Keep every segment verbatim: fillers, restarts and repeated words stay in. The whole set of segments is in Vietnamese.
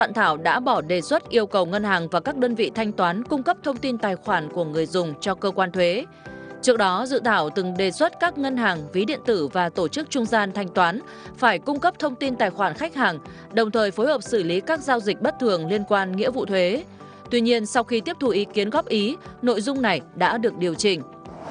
Soạn thảo đã bỏ đề xuất yêu cầu ngân hàng và các đơn vị thanh toán cung cấp thông tin tài khoản của người dùng cho cơ quan thuế. Trước đó, dự thảo từng đề xuất các ngân hàng, ví điện tử và tổ chức trung gian thanh toán phải cung cấp thông tin tài khoản khách hàng, đồng thời phối hợp xử lý các giao dịch bất thường liên quan nghĩa vụ thuế. Tuy nhiên, sau khi tiếp thu ý kiến góp ý, nội dung này đã được điều chỉnh.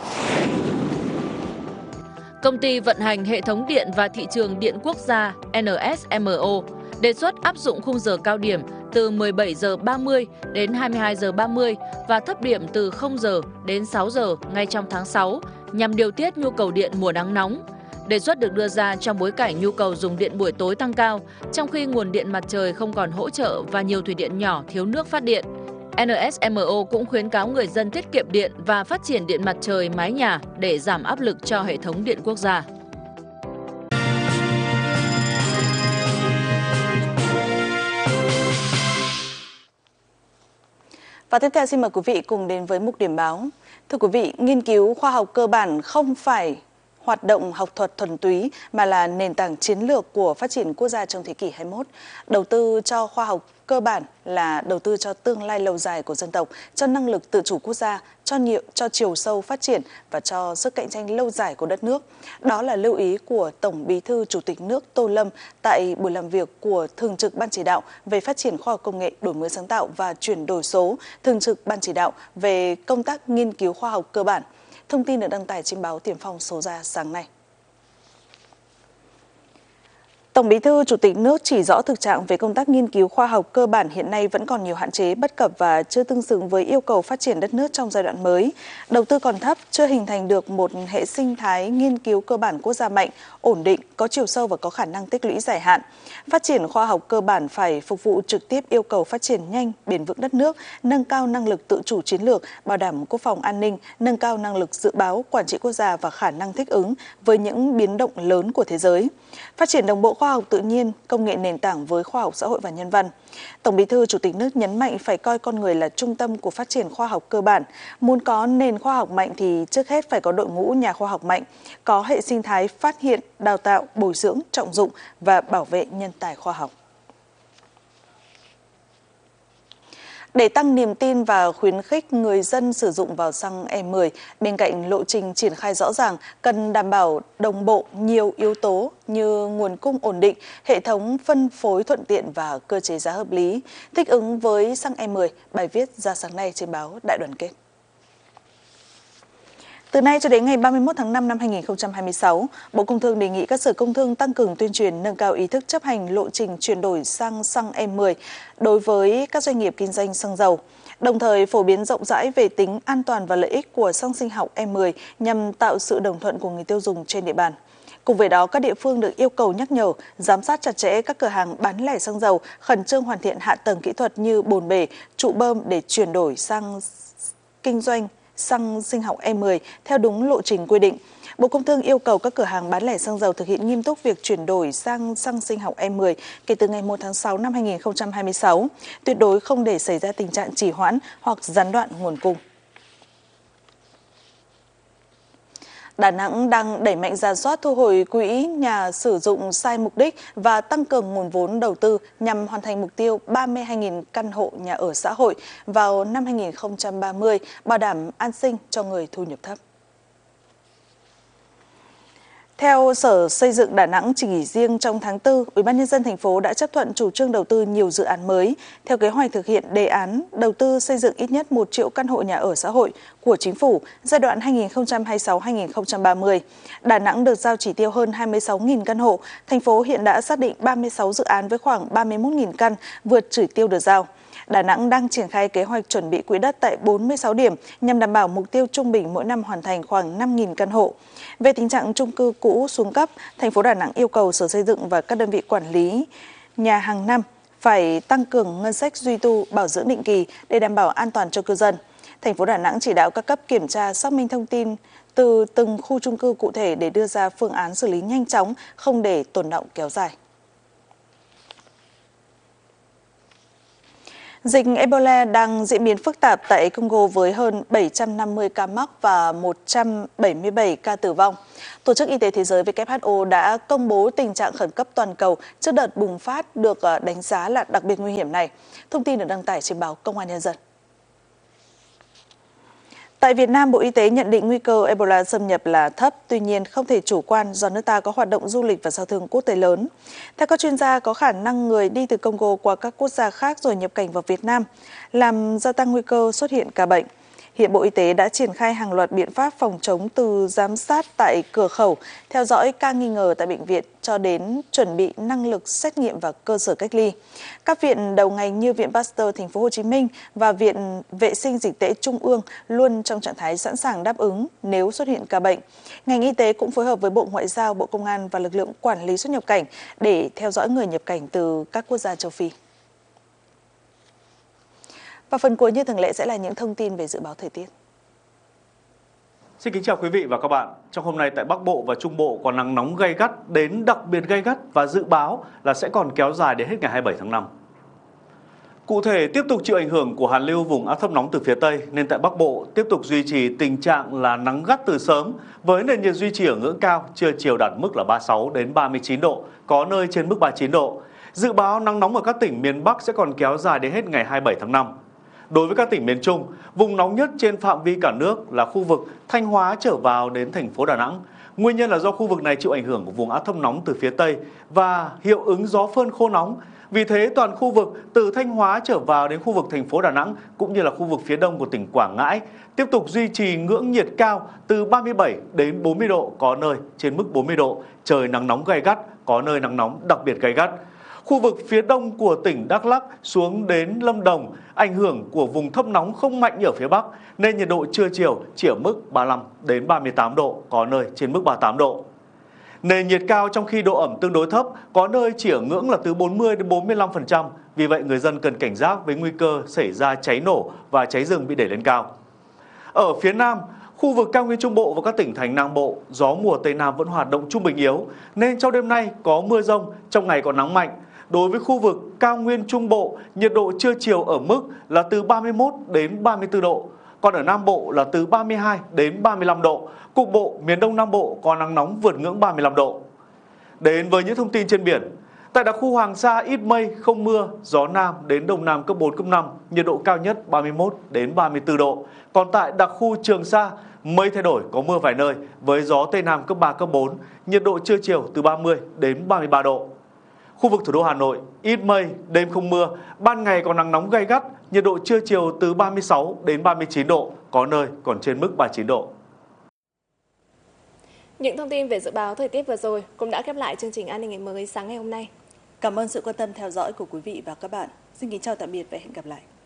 Công ty vận hành hệ thống điện và thị trường điện quốc gia N S M O đề xuất áp dụng khung giờ cao điểm từ mười bảy giờ ba mươi đến hai mươi hai giờ ba mươi và thấp điểm từ không giờ đến sáu giờ ngay trong tháng sáu nhằm điều tiết nhu cầu điện mùa nắng nóng. Đề xuất được đưa ra trong bối cảnh nhu cầu dùng điện buổi tối tăng cao, trong khi nguồn điện mặt trời không còn hỗ trợ và nhiều thủy điện nhỏ thiếu nước phát điện. N S M O cũng khuyến cáo người dân tiết kiệm điện và phát triển điện mặt trời mái nhà để giảm áp lực cho hệ thống điện quốc gia. Và tiếp theo xin mời quý vị cùng đến với mục điểm báo. Thưa quý vị, nghiên cứu khoa học cơ bản không phải hoạt động học thuật thuần túy mà là nền tảng chiến lược của phát triển quốc gia trong thế kỷ hai mươi mốt. Đầu tư cho khoa học cơ bản là đầu tư cho tương lai lâu dài của dân tộc, cho năng lực tự chủ quốc gia, cho nhiều, cho chiều sâu phát triển và cho sức cạnh tranh lâu dài của đất nước. Đó là lưu ý của Tổng Bí thư Chủ tịch nước Tô Lâm tại buổi làm việc của Thường trực Ban Chỉ đạo về phát triển khoa học công nghệ, đổi mới sáng tạo và chuyển đổi số, Thường trực Ban Chỉ đạo về công tác nghiên cứu khoa học cơ bản. Thông tin được đăng tải trên báo Tiền Phong số ra sáng nay. Tổng Bí thư Chủ tịch nước chỉ rõ thực trạng về công tác nghiên cứu khoa học cơ bản hiện nay vẫn còn nhiều hạn chế, bất cập và chưa tương xứng với yêu cầu phát triển đất nước trong giai đoạn mới. Đầu tư còn thấp, chưa hình thành được một hệ sinh thái nghiên cứu cơ bản quốc gia mạnh, ổn định, có chiều sâu và có khả năng tích lũy dài hạn. Phát triển khoa học cơ bản phải phục vụ trực tiếp yêu cầu phát triển nhanh, bền vững đất nước, nâng cao năng lực tự chủ chiến lược, bảo đảm quốc phòng an ninh, nâng cao năng lực dự báo, quản trị quốc gia và khả năng thích ứng với những biến động lớn của thế giới. Phát triển đồng bộ khoa học tự nhiên, công nghệ nền tảng với khoa học xã hội và nhân văn. Tổng Bí thư Chủ tịch nước nhấn mạnh phải coi con người là trung tâm của phát triển khoa học cơ bản. Muốn có nền khoa học mạnh thì trước hết phải có đội ngũ nhà khoa học mạnh, có hệ sinh thái phát hiện, đào tạo, bồi dưỡng, trọng dụng và bảo vệ nhân tài khoa học. Để tăng niềm tin và khuyến khích người dân sử dụng vào xăng E mười, bên cạnh lộ trình triển khai rõ ràng, cần đảm bảo đồng bộ nhiều yếu tố như nguồn cung ổn định, hệ thống phân phối thuận tiện và cơ chế giá hợp lý, thích ứng với xăng E mười, bài viết ra sáng nay trên báo Đại Đoàn Kết. Từ nay cho đến ngày ba mươi mốt tháng năm năm hai nghìn không trăm hai mươi sáu, Bộ Công Thương đề nghị các sở công thương tăng cường tuyên truyền, nâng cao ý thức chấp hành lộ trình chuyển đổi sang xăng E mười đối với các doanh nghiệp kinh doanh xăng dầu, đồng thời phổ biến rộng rãi về tính an toàn và lợi ích của xăng sinh học E mười nhằm tạo sự đồng thuận của người tiêu dùng trên địa bàn. Cùng với đó, các địa phương được yêu cầu nhắc nhở, giám sát chặt chẽ các cửa hàng bán lẻ xăng dầu, khẩn trương hoàn thiện hạ tầng kỹ thuật như bồn bể, trụ bơm để chuyển đổi sang kinh doanh xăng sinh học E mười theo đúng lộ trình quy định. Bộ Công Thương yêu cầu các cửa hàng bán lẻ xăng dầu thực hiện nghiêm túc việc chuyển đổi sang xăng sinh học E mười kể từ ngày một tháng sáu năm hai nghìn không trăm hai mươi sáu, tuyệt đối không để xảy ra tình trạng trì hoãn hoặc gián đoạn nguồn cung. Đà Nẵng đang đẩy mạnh rà soát thu hồi quỹ nhà sử dụng sai mục đích và tăng cường nguồn vốn đầu tư nhằm hoàn thành mục tiêu ba mươi hai nghìn căn hộ nhà ở xã hội vào năm hai nghìn không trăm ba mươi, bảo đảm an sinh cho người thu nhập thấp. Theo Sở Xây dựng Đà Nẵng, chỉ riêng trong tháng tư, Ủy ban nhân dân thành phố đã chấp thuận chủ trương đầu tư nhiều dự án mới. Theo kế hoạch thực hiện đề án đầu tư xây dựng ít nhất một triệu căn hộ nhà ở xã hội của Chính phủ giai đoạn hai nghìn không trăm hai mươi sáu đến hai nghìn không trăm ba mươi, Đà Nẵng được giao chỉ tiêu hơn hai mươi sáu nghìn căn hộ. Thành phố hiện đã xác định ba mươi sáu dự án với khoảng ba mươi mốt nghìn căn, vượt chỉ tiêu được giao. Đà Nẵng đang triển khai kế hoạch chuẩn bị quỹ đất tại bốn mươi sáu điểm nhằm đảm bảo mục tiêu trung bình mỗi năm hoàn thành khoảng năm nghìn căn hộ. Về tình trạng chung cư cũ xuống cấp, thành phố Đà Nẵng yêu cầu Sở Xây dựng và các đơn vị quản lý nhà hàng năm phải tăng cường ngân sách duy tu, bảo dưỡng định kỳ để đảm bảo an toàn cho cư dân. Thành phố Đà Nẵng chỉ đạo các cấp kiểm tra, xác minh thông tin từ từng khu chung cư cụ thể để đưa ra phương án xử lý nhanh chóng, không để tồn đọng kéo dài. Dịch Ebola đang diễn biến phức tạp tại Congo với hơn bảy trăm năm mươi ca mắc và một trăm bảy mươi bảy ca tử vong. Tổ chức Y tế Thế giới W H O đã công bố tình trạng khẩn cấp toàn cầu trước đợt bùng phát được đánh giá là đặc biệt nguy hiểm này. Thông tin được đăng tải trên báo Công an Nhân dân. Tại Việt Nam, Bộ Y tế nhận định nguy cơ Ebola xâm nhập là thấp, tuy nhiên không thể chủ quan do nước ta có hoạt động du lịch và giao thương quốc tế lớn. Theo các chuyên gia, có khả năng người đi từ Congo qua các quốc gia khác rồi nhập cảnh vào Việt Nam, làm gia tăng nguy cơ xuất hiện ca bệnh. Hiện Bộ Y tế đã triển khai hàng loạt biện pháp phòng chống từ giám sát tại cửa khẩu, theo dõi ca nghi ngờ tại bệnh viện cho đến chuẩn bị năng lực xét nghiệm và cơ sở cách ly. Các viện đầu ngành như Viện Pasteur Thành phố Hồ Chí Minh và Viện Vệ sinh Dịch tễ Trung ương luôn trong trạng thái sẵn sàng đáp ứng nếu xuất hiện ca bệnh. Ngành y tế cũng phối hợp với Bộ Ngoại giao, Bộ Công an và lực lượng quản lý xuất nhập cảnh để theo dõi người nhập cảnh từ các quốc gia châu Phi. Và phần cuối như thường lệ sẽ là những thông tin về dự báo thời tiết. Xin kính chào quý vị và các bạn. Trong hôm nay tại Bắc Bộ và Trung Bộ có nắng nóng gay gắt đến đặc biệt gay gắt và dự báo là sẽ còn kéo dài đến hết ngày hai mươi bảy tháng năm. Cụ thể, tiếp tục chịu ảnh hưởng của hàn lưu vùng áp thấp nóng từ phía Tây nên tại Bắc Bộ tiếp tục duy trì tình trạng là nắng gắt từ sớm với nền nhiệt duy trì ở ngưỡng cao, trưa chiều đạt mức là ba mươi sáu đến ba mươi chín độ, có nơi trên mức ba mươi chín độ. Dự báo nắng nóng ở các tỉnh miền Bắc sẽ còn kéo dài đến hết ngày hai mươi bảy tháng năm. Đối với các tỉnh miền Trung, vùng nóng nhất trên phạm vi cả nước là khu vực Thanh Hóa trở vào đến thành phố Đà Nẵng. Nguyên nhân là do khu vực này chịu ảnh hưởng của vùng áp thấp nóng từ phía Tây và hiệu ứng gió phơn khô nóng. Vì thế, toàn khu vực từ Thanh Hóa trở vào đến khu vực thành phố Đà Nẵng cũng như là khu vực phía đông của tỉnh Quảng Ngãi tiếp tục duy trì ngưỡng nhiệt cao từ ba mươi bảy đến bốn mươi độ, có nơi trên mức bốn mươi độ, trời nắng nóng gay gắt, có nơi nắng nóng đặc biệt gay gắt. Khu vực phía đông của tỉnh Đắk Lắk xuống đến Lâm Đồng, ảnh hưởng của vùng thấp nóng không mạnh như ở phía Bắc nên nhiệt độ trưa chiều chỉ ở mức ba mươi lăm đến ba mươi tám độ, có nơi trên mức ba mươi tám độ. Nền nhiệt cao trong khi độ ẩm tương đối thấp, có nơi chỉ ở ngưỡng là từ bốn mươi đến bốn mươi lăm phần trăm. Vì vậy người dân cần cảnh giác với nguy cơ xảy ra cháy nổ và cháy rừng bị đẩy lên cao. Ở phía Nam, khu vực cao nguyên Trung Bộ và các tỉnh thành Nam Bộ, gió mùa Tây Nam vẫn hoạt động trung bình yếu nên trong đêm nay có mưa rông, trong ngày có nắng mạnh. Đối với khu vực cao nguyên Trung Bộ, nhiệt độ trưa chiều ở mức là từ ba mươi mốt đến ba mươi tư độ. Còn ở Nam Bộ là từ ba mươi hai đến ba mươi lăm độ. Cục bộ, miền Đông Nam Bộ có nắng nóng vượt ngưỡng ba mươi lăm độ. Đến với những thông tin trên biển. Tại đặc khu Hoàng Sa ít mây, không mưa, gió Nam đến Đông Nam cấp bốn, cấp năm, nhiệt độ cao nhất ba mươi mốt đến ba mươi tư độ. Còn tại đặc khu Trường Sa, mây thay đổi, có mưa vài nơi với gió Tây Nam cấp ba, cấp bốn, nhiệt độ trưa chiều từ ba mươi đến ba mươi ba độ. Khu vực thủ đô Hà Nội, ít mây, đêm không mưa, ban ngày có nắng nóng gay gắt, nhiệt độ trưa chiều từ ba mươi sáu đến ba mươi chín độ, có nơi còn trên mức ba mươi chín độ. Những thông tin về dự báo thời tiết vừa rồi cũng đã khép lại chương trình An ninh ngày mới sáng ngày hôm nay. Cảm ơn sự quan tâm theo dõi của quý vị và các bạn. Xin kính chào tạm biệt và hẹn gặp lại.